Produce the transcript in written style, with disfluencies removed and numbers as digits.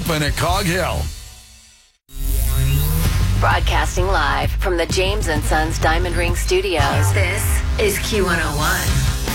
open at Cog Hill. Broadcasting live from the James & Sons Diamond Ring Studios. This is Q101.